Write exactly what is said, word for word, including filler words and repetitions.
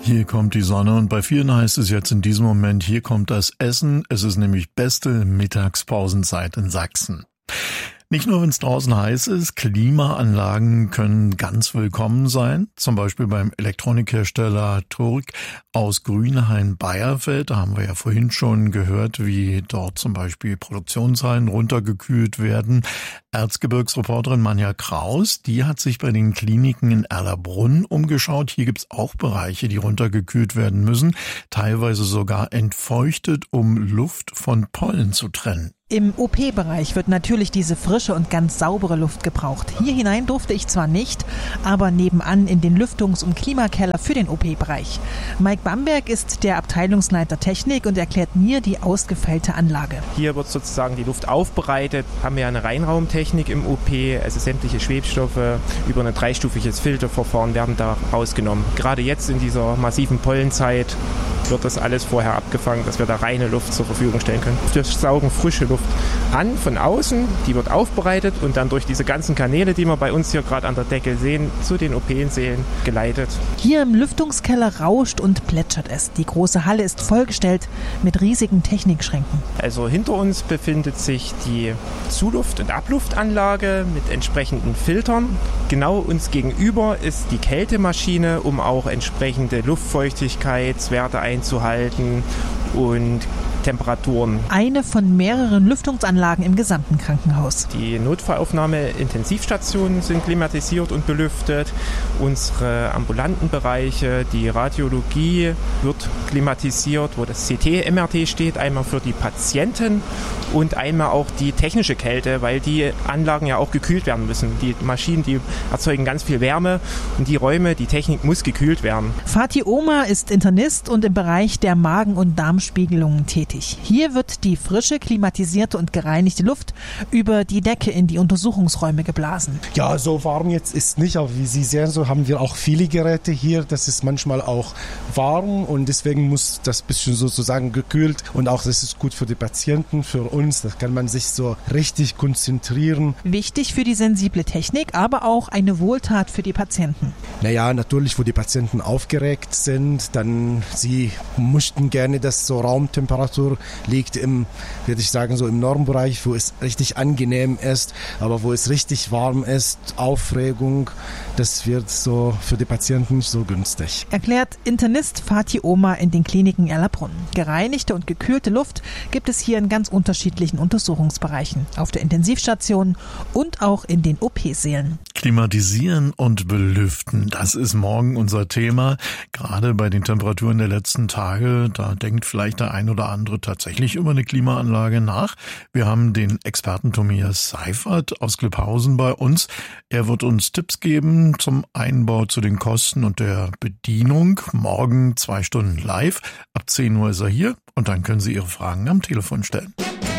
Hier kommt die Sonne und bei vielen heißt es jetzt in diesem Moment, hier kommt das Essen. Es ist nämlich beste Mittagspausenzeit in Sachsen. Nicht nur, wenn es draußen heiß ist, Klimaanlagen können ganz willkommen sein. Zum Beispiel beim Elektronikhersteller Turk aus Grünhain-Beierfeld. Da haben wir ja vorhin schon gehört, wie dort zum Beispiel Produktionshallen runtergekühlt werden. Erzgebirgsreporterin Manja Kraus, die hat sich bei den Kliniken in Erlabrunn umgeschaut. Hier gibt's auch Bereiche, die runtergekühlt werden müssen, teilweise sogar entfeuchtet, um Luft von Pollen zu trennen. Im O P-Bereich wird natürlich diese frische und ganz saubere Luft gebraucht. Hier hinein durfte ich zwar nicht, aber nebenan in den Lüftungs- und Klimakeller für den O P-Bereich. Mike Bamberg ist der Abteilungsleiter Technik und erklärt mir die ausgefeilte Anlage. Hier wird sozusagen die Luft aufbereitet, haben wir eine Reinraumtechnik im O P, also sämtliche Schwebstoffe über ein dreistufiges Filterverfahren werden da rausgenommen. Gerade jetzt in dieser massiven Pollenzeit wird das alles vorher abgefangen, dass wir da reine Luft zur Verfügung stellen können. Wir saugen frische Luft an von außen, die wird aufbereitet und dann durch diese ganzen Kanäle, die wir bei uns hier gerade an der Decke sehen, zu den O P-Sälen geleitet. Hier im Lüftungskeller rauscht und plätschert es. Die große Halle ist vollgestellt mit riesigen Technikschränken. Also hinter uns befindet sich die Zuluft- und Abluftanlage mit entsprechenden Filtern. Genau uns gegenüber ist die Kältemaschine, um auch entsprechende Luftfeuchtigkeitswerte einzuhalten und Temperaturen. Eine von mehreren Lüftungsanlagen im gesamten Krankenhaus. Die Notfallaufnahme-Intensivstationen sind klimatisiert und belüftet. Unsere ambulanten Bereiche, die Radiologie wird klimatisiert, wo das C T M R T steht, einmal für die Patienten und einmal auch die technische Kälte, weil die Anlagen ja auch gekühlt werden müssen. Die Maschinen, die erzeugen ganz viel Wärme und die Räume, die Technik muss gekühlt werden. Fatih Omar ist Internist und im Bereich der Magen- und Darmspiegelungen tätig. Hier wird die frische, klimatisierte und gereinigte Luft über die Decke in die Untersuchungsräume geblasen. Ja, so warm jetzt ist nicht, aber wie Sie sehen, so haben wir auch viele Geräte hier. Das ist manchmal auch warm und deswegen muss das bisschen sozusagen gekühlt und auch das ist gut für die Patienten, für uns. Da kann man sich so richtig konzentrieren. Wichtig für die sensible Technik, aber auch eine Wohltat für die Patienten. Naja, natürlich, wo die Patienten aufgeregt sind, dann sie möchten gerne, dass so Raumtemperatur liegt im, würde ich sagen, so im Normbereich, wo es richtig angenehm ist, aber wo es richtig warm ist, Aufregung, das wird so für die Patienten nicht so günstig. Erklärt Internist Fatih Omar in den Kliniken Erlabrunn. Gereinigte und gekühlte Luft gibt es hier in ganz unterschiedlichen Untersuchungsbereichen, auf der Intensivstation und auch in den O P-Sälen. Klimatisieren und belüften, das ist morgen unser Thema. Gerade bei den Temperaturen der letzten Tage, da denkt vielleicht der ein oder andere tatsächlich über eine Klimaanlage nach. Wir haben den Experten Tobias Seifert aus Klipphausen bei uns. Er wird uns Tipps geben zum Einbau, zu den Kosten und der Bedienung. Morgen zwei Stunden live. Ab zehn Uhr ist er hier und dann können Sie Ihre Fragen am Telefon stellen.